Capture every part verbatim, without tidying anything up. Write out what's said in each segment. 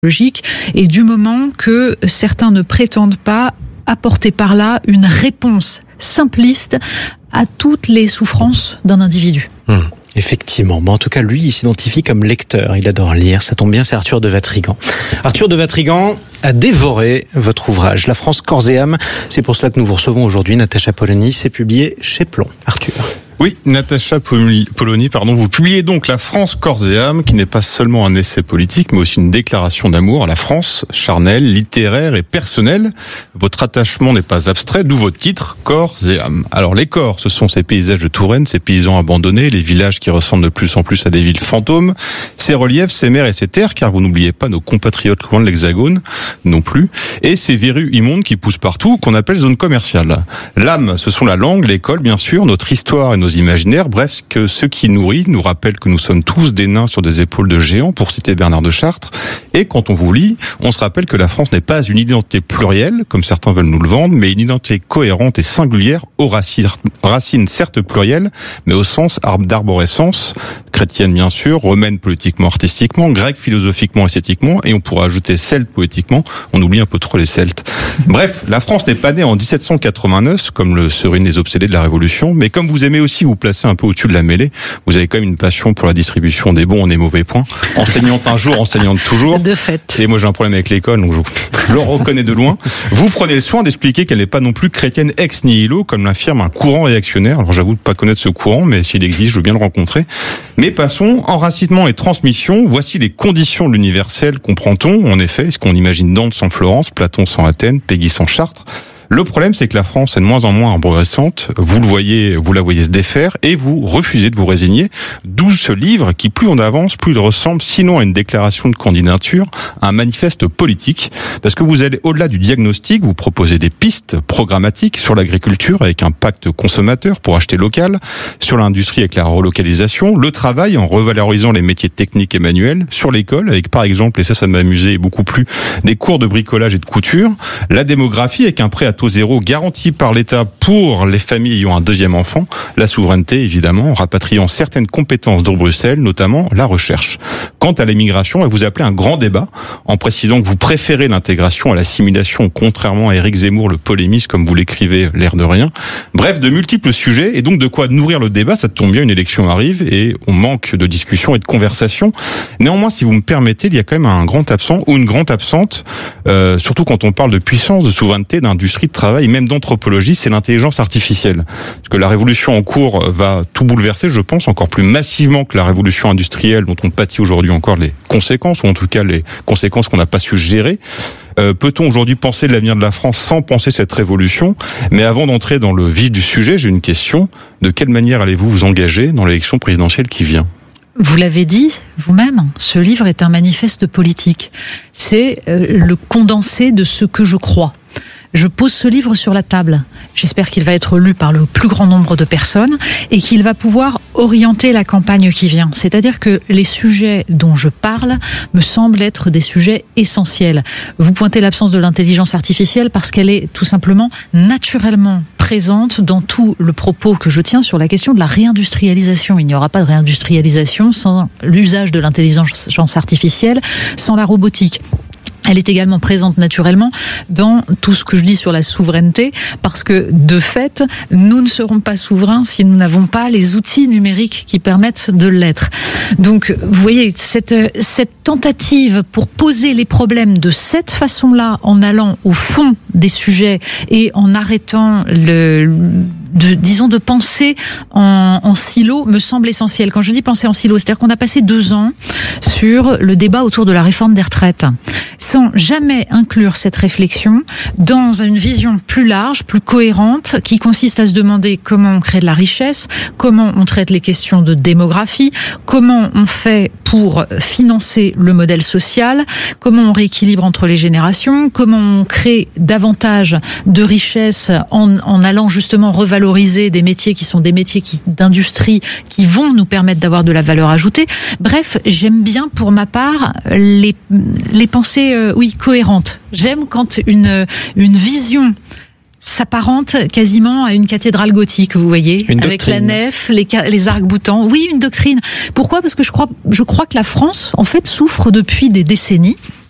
logique, et du moment que certains ne prétendent pas apporter par là une réponse simpliste à toutes les souffrances d'un individu. Mmh. Effectivement. Bon, en tout cas, lui, il s'identifie comme lecteur. Il adore lire. Ça tombe bien, c'est Arthur de Vatrigan. Arthur de Vatrigan a dévoré votre ouvrage, La France corps et âme. C'est pour cela que nous vous recevons aujourd'hui. Natacha Polony, c'est publié chez Plon. Arthur. Oui, Natacha Polony, pardon, vous publiez donc La France corps et âme, qui n'est pas seulement un essai politique, mais aussi une déclaration d'amour à la France, charnelle, littéraire et personnelle. Votre attachement n'est pas abstrait, d'où votre titre, Corps et âme. Alors les corps, ce sont ces paysages de Touraine, ces paysans abandonnés, les villages qui ressemblent de plus en plus à des villes fantômes, ces reliefs, ces mers et ces terres, car vous n'oubliez pas nos compatriotes loin de l'Hexagone, non plus, et ces verrues immondes qui poussent partout, qu'on appelle zone commerciale. L'âme, ce sont la langue, l'école, bien sûr, notre histoire et nos imaginaires, bref, que ce qui nourrit nous rappelle que nous sommes tous des nains sur des épaules de géants, pour citer Bernard de Chartres. Et quand on vous lit, on se rappelle que la France n'est pas une identité plurielle, comme certains veulent nous le vendre, mais une identité cohérente et singulière, aux racines, racines certes plurielles, mais au sens d'arborescence, chrétienne bien sûr, romaine politiquement, artistiquement, grecque philosophiquement, esthétiquement, et on pourra ajouter celte poétiquement. On oublie un peu trop les Celtes. Bref, la France n'est pas née en dix-sept cent quatre-vingt-neuf, comme le seraient les obsédés de la Révolution, mais comme vous aimez aussi vous placer un peu au-dessus de la mêlée, vous avez quand même une passion pour la distribution des bons et des mauvais points. Enseignante un jour, enseignante toujours. De fait. Et moi j'ai un problème avec l'école, donc je, je le reconnais de loin. Vous prenez le soin d'expliquer qu'elle n'est pas non plus chrétienne ex nihilo, comme l'affirme un courant réactionnaire. Alors j'avoue de pas connaître ce courant, mais s'il existe, je veux bien le rencontrer. Mais passons, enracinement et transmission, voici les conditions de l'universel, comprend-on, en effet, est-ce qu'on imagine Dante sans Florence, Platon sans Athènes, Péguy sans Chartres. Le problème, c'est que la France est de moins en moins arborescente. Vous le voyez, vous la voyez se défaire et vous refusez de vous résigner. D'où ce livre qui, plus on avance, plus il ressemble, sinon à une déclaration de candidature, à un manifeste politique. Parce que vous allez au-delà du diagnostic, vous proposez des pistes programmatiques sur l'agriculture avec un pacte consommateur pour acheter local, sur l'industrie avec la relocalisation, le travail en revalorisant les métiers techniques et manuels, sur l'école avec par exemple, et ça, ça m'a amusé beaucoup plus, des cours de bricolage et de couture, la démographie avec un prêt à taux zéro garanti par l'État pour les familles ayant un deuxième enfant, la souveraineté évidemment, en rapatriant certaines compétences de Bruxelles, notamment la recherche. Quant à l'immigration, vous appelez un grand débat, en précisant que vous préférez l'intégration à l'assimilation, contrairement à Éric Zemmour, le polémiste, comme vous l'écrivez, l'air de rien. Bref, de multiples sujets, et donc de quoi nourrir le débat, ça tombe bien, une élection arrive, et on manque de discussion et de conversation. Néanmoins, si vous me permettez, il y a quand même un grand absent, ou une grande absente, euh, surtout quand on parle de puissance, de souveraineté, d'industrie, de travail, même d'anthropologie, c'est l'intelligence artificielle. Parce que la révolution en cours va tout bouleverser, je pense, encore plus massivement que la révolution industrielle dont on pâtit aujourd'hui encore les conséquences, ou en tout cas les conséquences qu'on n'a pas su gérer. Euh, peut-on aujourd'hui penser de l'avenir de la France sans penser cette révolution ? Mais avant d'entrer dans le vif du sujet, j'ai une question. De quelle manière allez-vous vous engager dans l'élection présidentielle qui vient ? Vous l'avez dit vous-même, ce livre est un manifeste politique. C'est euh, le condensé de ce que je crois. Je pose ce livre sur la table. J'espère qu'il va être lu par le plus grand nombre de personnes et qu'il va pouvoir orienter la campagne qui vient. C'est-à-dire que les sujets dont je parle me semblent être des sujets essentiels. Vous pointez l'absence de l'intelligence artificielle parce qu'elle est tout simplement naturellement présente dans tout le propos que je tiens sur la question de la réindustrialisation. Il n'y aura pas de réindustrialisation sans l'usage de l'intelligence artificielle, sans la robotique. Elle est également présente naturellement dans tout ce que je dis sur la souveraineté, parce que, de fait, nous ne serons pas souverains si nous n'avons pas les outils numériques qui permettent de l'être. Donc, vous voyez, cette, cette tentative pour poser les problèmes de cette façon-là, en allant au fond des sujets et en arrêtant le... De, disons, de penser en, en silo me semble essentiel. Quand je dis penser en silo, c'est-à-dire qu'on a passé deux ans sur le débat autour de la réforme des retraites, sans jamais inclure cette réflexion dans une vision plus large, plus cohérente, qui consiste à se demander comment on crée de la richesse, comment on traite les questions de démographie, comment on fait pour financer le modèle social, comment on rééquilibre entre les générations, comment on crée davantage de richesse en, en allant justement revaloriser des métiers qui sont des métiers qui, d'industrie qui vont nous permettre d'avoir de la valeur ajoutée. Bref, j'aime bien pour ma part les, les pensées euh, oui, cohérentes. J'aime quand une, une vision s'apparente quasiment à une cathédrale gothique, vous voyez, une avec la nef, les, les arcs-boutants. Oui, une doctrine. Pourquoi ? Parce que je crois, je crois que la France, en fait, souffre depuis des décennies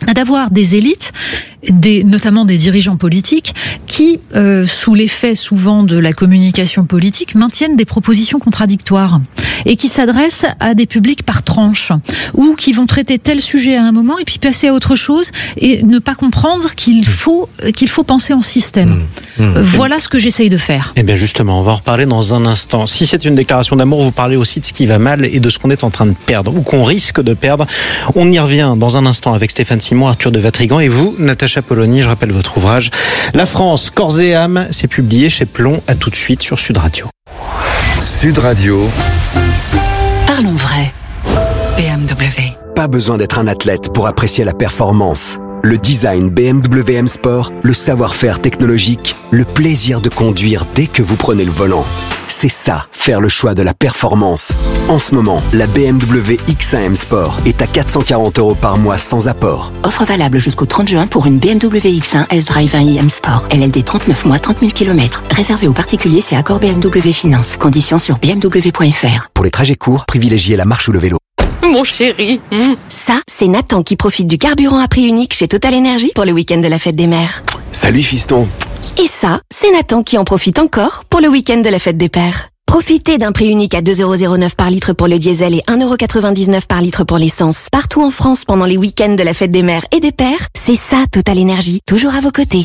d'avoir des élites, des, notamment des dirigeants politiques, qui, euh, sous l'effet souvent de la communication politique, maintiennent des propositions contradictoires et qui s'adressent à des publics par tranche, ou qui vont traiter tel sujet à un moment et puis passer à autre chose et ne pas comprendre qu'il faut qu'il faut penser en système. Mmh. Mmh. Voilà ce que j'essaye de faire. Eh bien justement, on va en reparler dans un instant. Si c'est une déclaration d'amour, vous parlez aussi de ce qui va mal et de ce qu'on est en train de perdre ou qu'on risque de perdre. On y revient dans un instant avec Stéphane Simon, Arthur de Vatrigan et vous, Natacha Polony. Je rappelle votre ouvrage La France, corps et âme, c'est publié chez Plomb. À tout de suite sur Sud Radio. Sud Radio. Parlons vrai. B M W. Pas besoin d'être un athlète pour apprécier la performance. Le design B M W M Sport, le savoir-faire technologique, le plaisir de conduire dès que vous prenez le volant. C'est ça, faire le choix de la performance. En ce moment, la B M W X un M Sport est à quatre cent quarante euros par mois sans apport. Offre valable jusqu'au trente juin pour une B M W X un S-Drive un i M Sport. L L D trente-neuf mois, trente mille kilomètres. Réservé aux particuliers, c'est accord B M W Finance. Conditions sur b m w point f r. Pour les trajets courts, privilégiez la marche ou le vélo. Mon chéri. Mmh. Ça, c'est Nathan qui profite du carburant à prix unique chez Total Energy pour le week-end de la fête des mères. Salut fiston. Et ça, c'est Nathan qui en profite encore pour le week-end de la fête des pères. Profitez d'un prix unique à deux euros zéro neuf par litre pour le diesel et un euro quatre-vingt-dix-neuf par litre pour l'essence. Partout en France pendant les week-ends de la fête des mères et des pères, c'est ça Total Energy, toujours à vos côtés.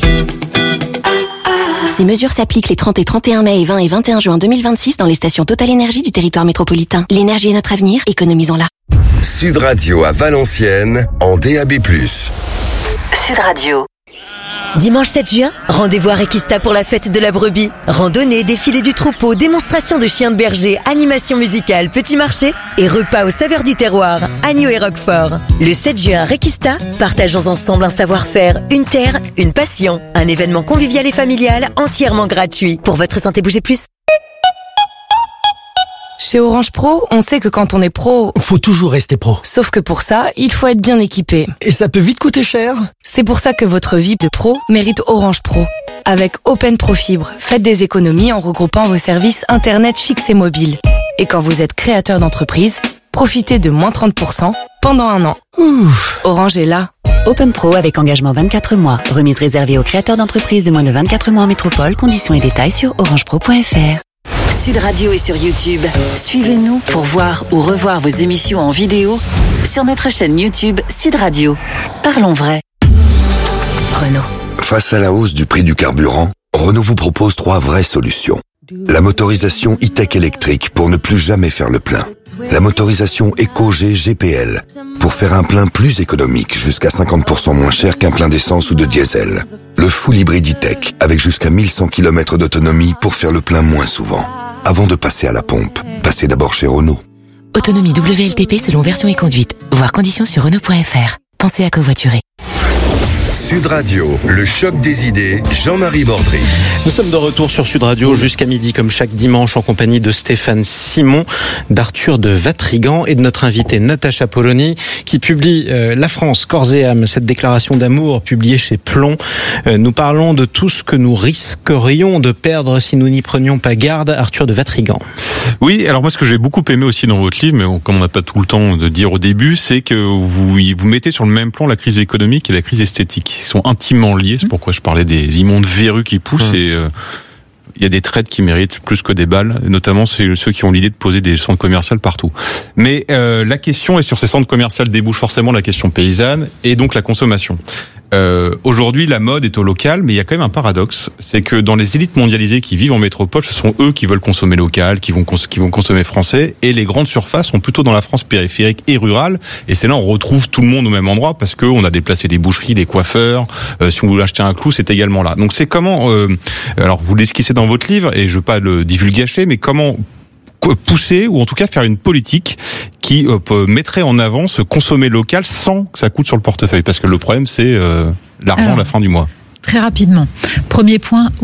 Ces mesures s'appliquent les trente et trente et un mai et vingt et vingt et un juin deux mille vingt-six dans les stations Total Energy du territoire métropolitain. L'énergie est notre avenir, économisons-la. Sud Radio à Valenciennes en D A B plus. Sud Radio. Dimanche sept juin, rendez-vous à Requista pour la fête de la brebis. Randonnée, défilé du troupeau, démonstration de chiens de berger, animation musicale, petit marché et repas aux saveurs du terroir, agneau et roquefort. Le sept juin à Requista, partageons ensemble un savoir-faire, une terre, une passion. Un événement convivial et familial entièrement gratuit. Pour votre santé, bougez plus. Chez Orange Pro, on sait que quand on est pro... Faut toujours rester pro. Sauf que pour ça, il faut être bien équipé. Et ça peut vite coûter cher. C'est pour ça que votre vie de pro mérite Orange Pro. Avec Open Pro Fibre, faites des économies en regroupant vos services Internet fixe et mobile. Et quand vous êtes créateur d'entreprise, profitez de moins trente pour cent pendant un an. Ouf. Orange est là. Open Pro avec engagement vingt-quatre mois. Remise réservée aux créateurs d'entreprises de moins de vingt-quatre mois en métropole. Conditions et détails sur orange pro point f r. Sud Radio est sur YouTube. Suivez-nous pour voir ou revoir vos émissions en vidéo sur notre chaîne YouTube Sud Radio. Parlons vrai. Renault. Face à la hausse du prix du carburant, Renault vous propose trois vraies solutions. La motorisation e-tech électrique pour ne plus jamais faire le plein. La motorisation EcoG G P L pour faire un plein plus économique, jusqu'à cinquante pour cent moins cher qu'un plein d'essence ou de diesel. Le full hybride e-tech avec jusqu'à mille cent kilomètres d'autonomie pour faire le plein moins souvent. Avant de passer à la pompe, passez d'abord chez Renault. Autonomie W L T P selon version et conduite. Voir conditions sur Renault point f r. Pensez à covoiturer. Sud Radio, le choc des idées, Jean-Marie Bordry. Nous sommes de retour sur Sud Radio jusqu'à midi, comme chaque dimanche, en compagnie de Stéphane Simon, d'Arthur de Vatrigan et de notre invitée Natacha Polony, qui publie euh, La France, corps et âme, cette déclaration d'amour publiée chez Plomb. Euh, nous parlons de tout ce que nous risquerions de perdre si nous n'y prenions pas garde. Arthur de Vatrigan. Oui, alors moi ce que j'ai beaucoup aimé aussi dans votre livre, mais comme on n'a pas tout le temps de dire au début, c'est que vous, vous mettez sur le même plan la crise économique et la crise esthétique. Ils sont intimement liés, c'est pourquoi je parlais des immondes verrues qui poussent mmh. et euh, il y a des traites qui méritent plus que des balles, notamment ceux qui ont l'idée de poser des centres commerciaux partout. Mais euh, la question, et sur ces centres commerciaux débouche forcément la question paysanne et donc la consommation. Euh, aujourd'hui, la mode est au local, mais il y a quand même un paradoxe, c'est que dans les élites mondialisées qui vivent en métropole, ce sont eux qui veulent consommer local, qui vont cons- qui vont consommer français, et les grandes surfaces sont plutôt dans la France périphérique et rurale, et c'est là où on retrouve tout le monde au même endroit, parce que on a déplacé des boucheries, des coiffeurs, euh, si on voulait acheter un clou, c'est également là. Donc c'est comment, euh, alors vous l'esquissez dans votre livre, et je veux pas le divulgacher, mais comment pousser, ou en tout cas faire une politique qui euh, mettrait en avant ce consommer local sans que ça coûte sur le portefeuille, parce que le problème c'est euh, l'argent Alors, à la fin du mois. Très rapidement. Premier point, oui,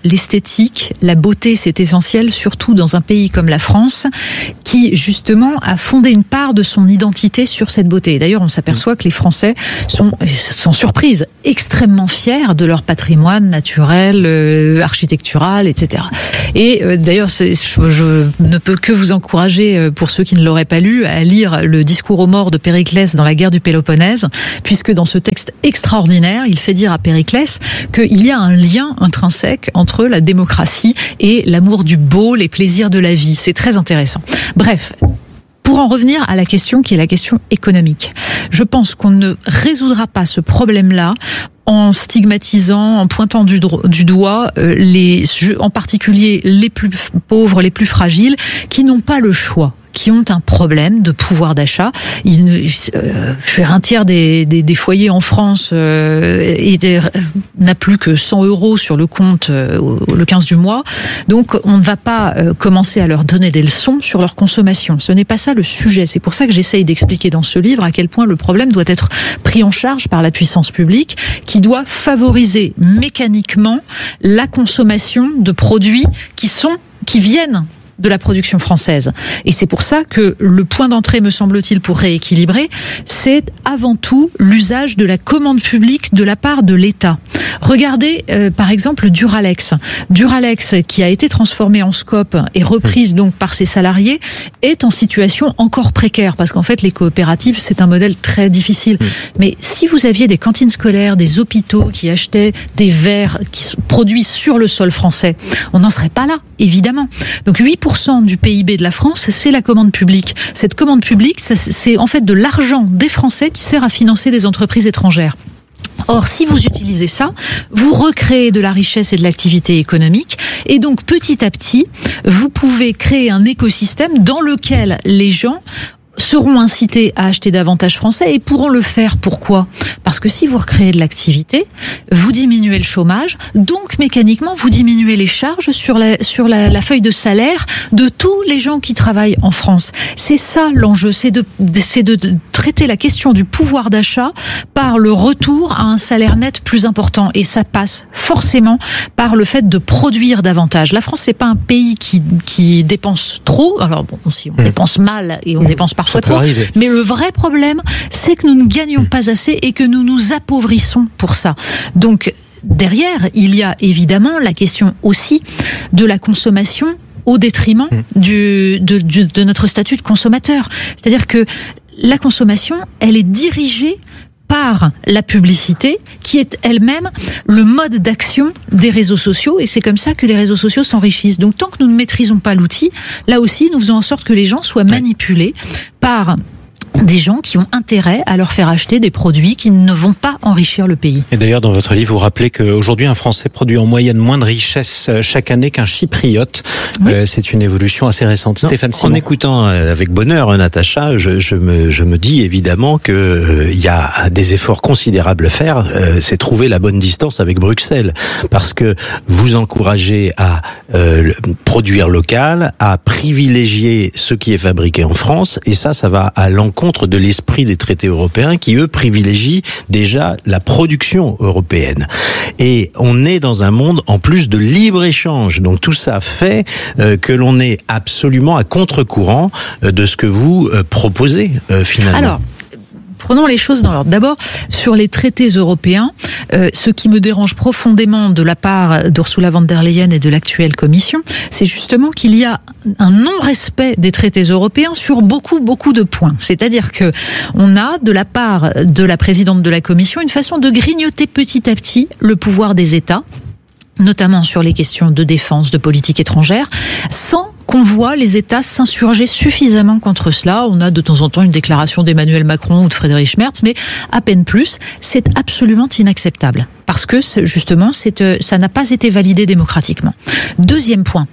l'esthétique, la beauté, c'est essentiel, surtout dans un pays comme la France, qui justement a fondé une part de son identité sur cette beauté. D'ailleurs, on s'aperçoit que les Français sont, sans surprise, extrêmement fiers de leur patrimoine naturel, euh, architectural, et cetera. Et euh, d'ailleurs, c'est, je ne peux que vous encourager, euh, pour ceux qui ne l'auraient pas lu, à lire le discours aux morts de Périclès dans la guerre du Péloponnèse, puisque dans ce texte extraordinaire, il fait dire à Périclès qu'il y a un lien intrinsèque entre la démocratie et l'amour du beau, les plaisirs de la vie. C'est très intéressant. Bref. Pour en revenir à la question qui est la question économique, je pense qu'on ne résoudra pas ce problème-là en stigmatisant, en pointant du, do- du doigt euh, les, en particulier les plus pauvres, les plus fragiles, qui n'ont pas le choix, qui ont un problème de pouvoir d'achat. Il, euh, je fais un tiers des, des, des foyers en France euh, et des, n'a plus que cent euros sur le compte euh, le quinze du mois. Donc on ne va pas euh, commencer à leur donner des leçons sur leur consommation. Ce n'est pas ça le sujet. C'est pour ça que j'essaye d'expliquer dans ce livre à quel point le problème doit être pris en charge par la puissance publique, qui doit favoriser mécaniquement la consommation de produits qui sont, qui viennent de la production française. Et c'est pour ça que le point d'entrée, me semble-t-il, pour rééquilibrer, c'est avant tout l'usage de la commande publique de la part de l'État. Regardez, euh, par exemple, Duralex. Duralex, qui a été transformé en Scope et reprise donc par ses salariés, est en situation encore précaire, parce qu'en fait, les coopératives, c'est un modèle très difficile. Mmh. Mais si vous aviez des cantines scolaires, des hôpitaux qui achetaient des verres qui sont produits sur le sol français, on n'en serait pas là, évidemment. Donc huit pour cent du P I B de la France, c'est la commande publique. Cette commande publique, c'est en fait de l'argent des Français qui sert à financer des entreprises étrangères. Or, si vous utilisez ça, vous recréez de la richesse et de l'activité économique, et donc petit à petit, vous pouvez créer un écosystème dans lequel les gens seront incités à acheter davantage français et pourront le faire. Pourquoi ? Parce que si vous recréez de l'activité, vous diminuez le chômage, donc mécaniquement vous diminuez les charges sur la sur la, la feuille de salaire de tous les gens qui travaillent en France. C'est ça l'enjeu, c'est de c'est de, de traiter la question du pouvoir d'achat par le retour à un salaire net plus important, et ça passe forcément par le fait de produire davantage. La France, c'est pas un pays qui qui dépense trop. Alors bon, si on mmh. dépense mal et on mmh. dépense parfois trop, mais le vrai problème, c'est que nous ne gagnons pas assez et que nous nous appauvrissons pour ça. Donc derrière, il y a évidemment la question aussi de la consommation au détriment du, de, du, de notre statut de consommateur. C'est-à-dire que la consommation, elle est dirigée par la publicité, qui est elle-même le mode d'action des réseaux sociaux, et c'est comme ça que les réseaux sociaux s'enrichissent. Donc tant que nous ne maîtrisons pas l'outil, là aussi nous faisons en sorte que les gens soient manipulés par des gens qui ont intérêt à leur faire acheter des produits qui ne vont pas enrichir le pays. Et d'ailleurs, dans votre livre, vous rappelez qu'aujourd'hui, un Français produit en moyenne moins de richesse chaque année qu'un Chypriote. Oui. Euh, c'est une évolution assez récente. Non, Stéphane Simon. En écoutant avec bonheur Natacha, je, je, me, je me dis évidemment qu'il euh, y a des efforts considérables à faire. Euh, c'est trouver la bonne distance avec Bruxelles. Parce que vous encouragez à euh, produire local, à privilégier ce qui est fabriqué en France, et ça, ça va à l'encontre de l'esprit des traités européens qui, eux, privilégient déjà la production européenne. Et on est dans un monde, en plus, de libre-échange. Donc tout ça fait euh, que l'on est absolument à contre-courant euh, de ce que vous euh, proposez, euh, finalement. Alors, prenons les choses dans l'ordre. D'abord, sur les traités européens, euh, ce qui me dérange profondément de la part d'Ursula von der Leyen et de l'actuelle Commission, c'est justement qu'il y a un non-respect des traités européens sur beaucoup, beaucoup de points. C'est-à-dire que on a, de la part de la présidente de la Commission, une façon de grignoter petit à petit le pouvoir des États, notamment sur les questions de défense, de politique étrangère, sans qu'on voit les États s'insurger suffisamment contre cela. On a de temps en temps une déclaration d'Emmanuel Macron ou de Friedrich Merz, mais à peine plus. C'est absolument inacceptable, parce que justement, c'est, ça n'a pas été validé démocratiquement. Deuxième point,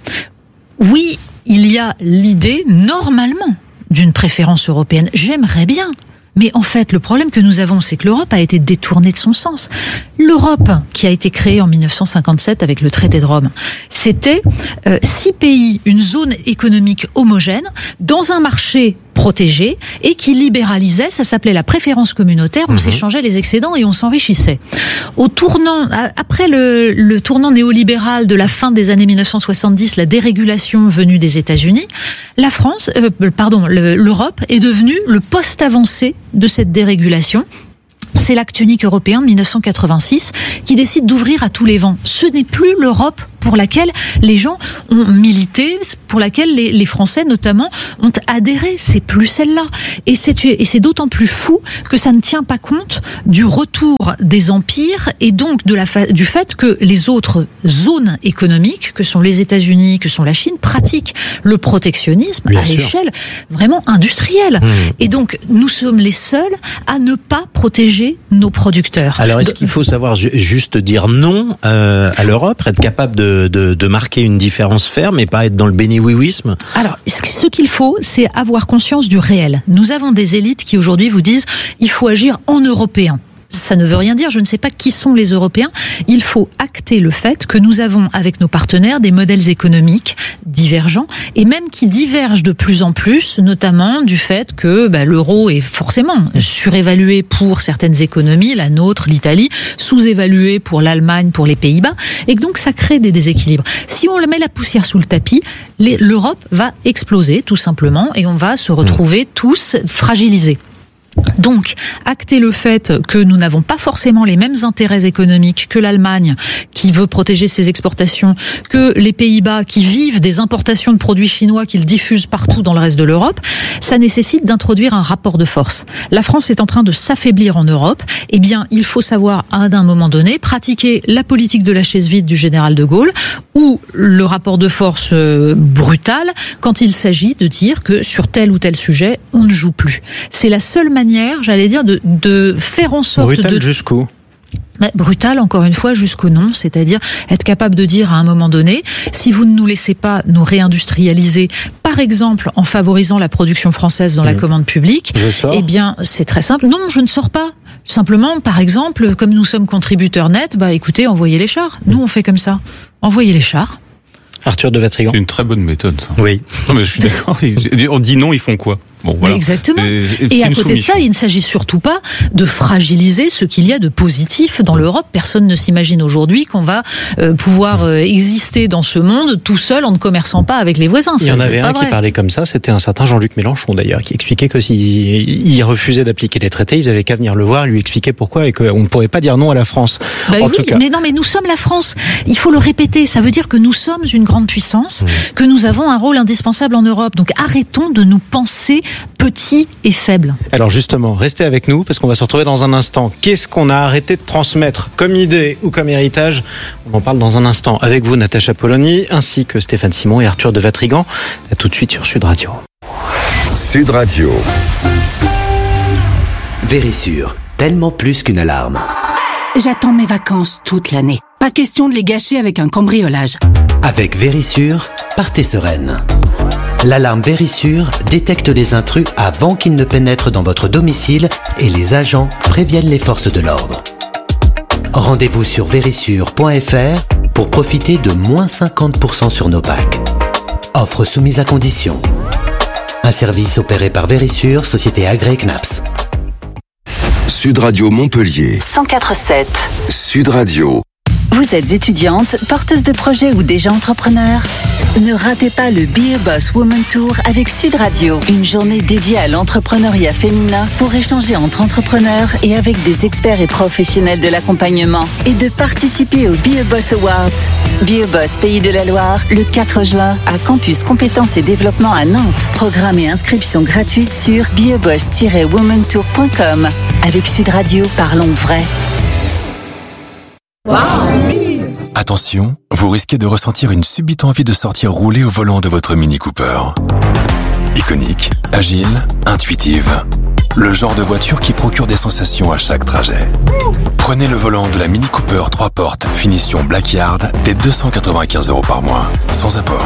oui, il y a l'idée, normalement, d'une préférence européenne. J'aimerais bien. Mais en fait, le problème que nous avons, c'est que l'Europe a été détournée de son sens. L'Europe, qui a été créée en dix-neuf cent cinquante-sept avec le traité de Rome, c'était euh, six pays, une zone économique homogène, dans un marché protégé et qui libéralisait, ça s'appelait la préférence communautaire, on mmh. s'échangeait les excédents et on s'enrichissait. Au tournant, après le, le tournant néolibéral de la fin des années mille neuf cent soixante-dix, la dérégulation venue des États-Unis, la France, euh, pardon, le, l'Europe est devenue le poste avancé de cette dérégulation. C'est l'acte unique européen de mille neuf cent quatre-vingt-six qui décide d'ouvrir à tous les vents. Ce n'est plus l'Europe pour laquelle les gens ont milité, pour laquelle les, les Français notamment ont adhéré. C'est plus celle-là. Et c'est, et c'est d'autant plus fou que ça ne tient pas compte du retour des empires et donc de la fa- du fait que les autres zones économiques, que sont les États-Unis, que sont la Chine, pratiquent le protectionnisme Bien à sûr. l'échelle vraiment industrielle. Mmh. Et donc, nous sommes les seuls à ne pas protéger nos producteurs. Alors, est-ce qu'il faut savoir ju- juste dire non euh, à l'Europe, être capable de De, de marquer une différence ferme et pas être dans le béni-oui-ouisme? Alors, ce qu'il faut, c'est avoir conscience du réel. Nous avons des élites qui aujourd'hui vous disent il faut agir en européen. Ça ne veut rien dire, je ne sais pas qui sont les Européens. Il faut acter le fait que nous avons avec nos partenaires des modèles économiques divergents et même qui divergent de plus en plus, notamment du fait que bah, l'euro est forcément surévalué pour certaines économies, la nôtre, l'Italie, sous-évalué pour l'Allemagne, pour les Pays-Bas, et que donc ça crée des déséquilibres. Si on met la poussière sous le tapis, les, l'Europe va exploser tout simplement et on va se retrouver tous fragilisés. Donc, acter le fait que nous n'avons pas forcément les mêmes intérêts économiques que l'Allemagne, qui veut protéger ses exportations, que les Pays-Bas, qui vivent des importations de produits chinois qu'ils diffusent partout dans le reste de l'Europe, ça nécessite d'introduire un rapport de force. La France est en train de s'affaiblir en Europe. Eh bien, il faut savoir, à un moment donné, pratiquer la politique de la chaise vide du général de Gaulle, ou le rapport de force euh, brutal, quand il s'agit de dire que sur tel ou tel sujet, on ne joue plus. C'est la seule manière manière, j'allais dire, de, de faire en sorte Brutal de... jusqu'où ? Bah, brutal, encore une fois, jusqu'au non, c'est-à-dire être capable de dire à un moment donné, si vous ne nous laissez pas nous réindustrialiser, par exemple en favorisant la production française dans mmh. la commande publique, eh bien c'est très simple. Non, je ne sors pas. Simplement, par exemple, comme nous sommes contributeurs nets, bah écoutez, envoyez les chars. Nous, on fait comme ça. Envoyez les chars. Arthur de Vatrigan. C'est une très bonne méthode, ça. Oui. Non, mais je suis d'accord. On dit non, ils font quoi? Bon, voilà. Exactement. C'est, c'est et à côté soumission. de ça, il ne s'agit surtout pas de fragiliser ce qu'il y a de positif dans l'Europe. Personne ne s'imagine aujourd'hui qu'on va euh, pouvoir euh, exister dans ce monde tout seul en ne commerçant pas avec les voisins. Il y en avait un qui parlait comme ça, c'était un certain Jean-Luc Mélenchon d'ailleurs, qui expliquait que s'il refusait d'appliquer les traités, ils avaient qu'à venir le voir, lui expliquer pourquoi et qu'on ne pourrait pas dire non à la France. Bah en oui, tout cas. Mais non, mais nous sommes la France. Il faut le répéter. Ça veut dire que nous sommes une grande puissance, mmh. que nous avons un rôle indispensable en Europe. Donc arrêtons de nous penser petits et faible. Alors justement, restez avec nous parce qu'on va se retrouver dans un instant. Qu'est-ce qu'on a arrêté de transmettre comme idée ou comme héritage? On en parle dans un instant avec vous, Natacha Polony, ainsi que Stéphane Simon et Arthur de Vatrigan. À tout de suite sur Sud Radio. Sud Radio. Vérissure, tellement plus qu'une alarme. J'attends mes vacances toute l'année. Pas question de les gâcher avec un cambriolage. Avec Vérissure, partez sereine. L'alarme Vérissure détecte les intrus avant qu'ils ne pénètrent dans votre domicile et les agents préviennent les forces de l'ordre. Rendez-vous sur vérissure point f r pour profiter de moins cinquante pour cent sur nos packs. Offre soumise à condition. Un service opéré par Vérissure, société agréée C N A P S. Sud Radio Montpellier. cent quatre virgule sept. Sud Radio. Vous êtes étudiante, porteuse de projet ou déjà entrepreneur? Ne ratez pas le Be a Boss Woman Tour avec Sud Radio. Une journée dédiée à l'entrepreneuriat féminin pour échanger entre entrepreneurs et avec des experts et professionnels de l'accompagnement. Et de participer au Be a Boss Awards. Be a Boss Pays de la Loire, le quatre juin, à Campus Compétences et Développement à Nantes. Programme et inscription gratuite sur be a boss tiret woman tour point com. Avec Sud Radio, parlons vrai. Wow. Attention, vous risquez de ressentir une subite envie de sortir rouler au volant de votre Mini Cooper. Iconique, agile, intuitive. Le genre de voiture qui procure des sensations à chaque trajet. Prenez le volant de la Mini Cooper trois portes, finition Blackyard, dès deux cent quatre-vingt-quinze euros par mois, sans apport.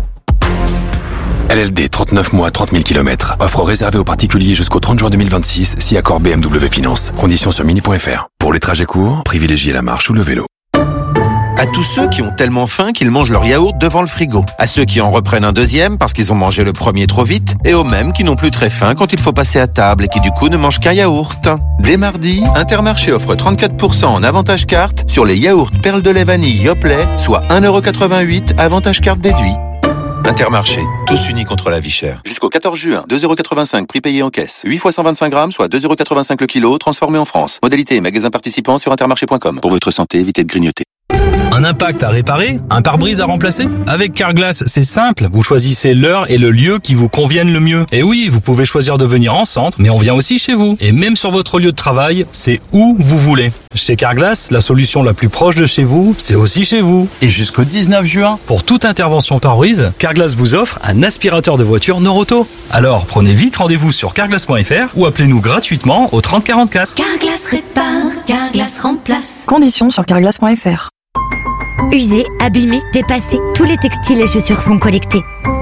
L L D trente-neuf mois, trente mille kilomètres. Offre réservée aux particuliers jusqu'au trente juin deux mille vingt-six, si accord B M W Finance. Conditions sur mini point f r. Pour les trajets courts, privilégiez la marche ou le vélo. À tous ceux qui ont tellement faim qu'ils mangent leur yaourt devant le frigo. À ceux qui en reprennent un deuxième parce qu'ils ont mangé le premier trop vite. Et aux mêmes qui n'ont plus très faim quand il faut passer à table et qui du coup ne mangent qu'un yaourt. Dès mardi, Intermarché offre trente-quatre pour cent en avantage carte sur les yaourts perles de lait vanille Yoplait, soit un euro quatre-vingt-huit, avantage carte déduit. Intermarché, tous unis contre la vie chère. Jusqu'au quatorze juin, deux euros quatre-vingt-cinq prix payé en caisse. huit fois cent vingt-cinq grammes, soit deux euros quatre-vingt-cinq le kilo, transformé en France. Modalité et magasins participants sur intermarché point com. Pour votre santé, évitez de grignoter. Un impact à réparer? Un pare-brise à remplacer? Avec Carglass, c'est simple. Vous choisissez l'heure et le lieu qui vous conviennent le mieux. Et oui, vous pouvez choisir de venir en centre, mais on vient aussi chez vous. Et même sur votre lieu de travail, c'est où vous voulez. Chez Carglass, la solution la plus proche de chez vous, c'est aussi chez vous. Et jusqu'au dix-neuf juin, pour toute intervention pare-brise, Carglass vous offre un aspirateur de voiture Noroto. Alors, prenez vite rendez-vous sur carglass point f r ou appelez-nous gratuitement au trente quarante-quatre. Carglass répare, Carglass remplace. Conditions sur carglass point f r. Usés, abîmés, dépassés, tous les textiles et chaussures sont collectés.